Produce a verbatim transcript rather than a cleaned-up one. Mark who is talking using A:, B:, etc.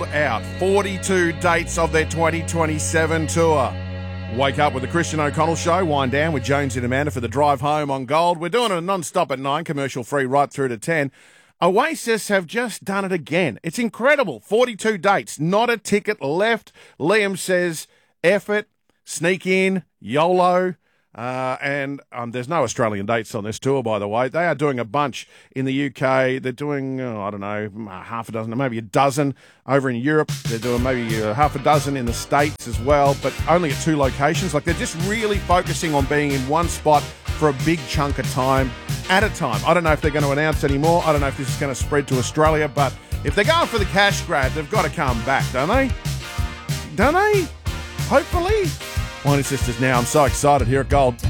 A: sold out. forty-two dates of their twenty twenty-seven tour. Wake up with the Christian O'Connell Show. Wind down with Jones and Amanda for the drive home on Gold. We're doing it non-stop at nine, commercial free right through to ten. Oasis have just done it again. It's incredible. forty-two dates, not a ticket left. Liam says, F it, sneak in, YOLO. Uh, and um, there's no Australian dates on this tour, by the way. They are doing a bunch in the U K. They're doing, oh, I don't know, half a dozen, maybe a dozen over in Europe. They're doing maybe uh, half a dozen in the States as well, but only at two locations. Like, they're just really focusing on being in one spot for a big chunk of time at a time. I don't know if they're going to announce any more. I don't know if this is going to spread to Australia, but if they're going for the cash grab, they've got to come back, don't they? Don't they? Hopefully. Wine Sisters now. I'm so excited here at Gold.